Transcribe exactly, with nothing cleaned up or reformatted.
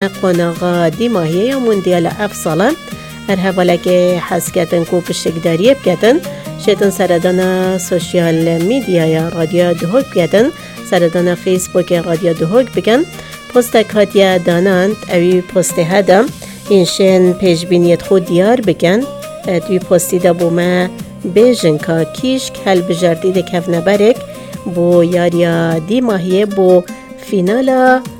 قناغا دی ماهیه یا موندیال اف سالا هر حواله حس کتن کو پشتگداری بکتن شیطان سردان سوشیال میدیا یا رادیو دهوگ بکتن سردان فیسبوک رادیو دهوگ بکن پستک هاتیا دانند اوی پسته هدم اینشن پیج بینیت خود دیار بکن دوی پستی دا بومه بیجن که کیشک هل بجردی ده کف نبرک بو یاریا دی ماهیه بو فینالا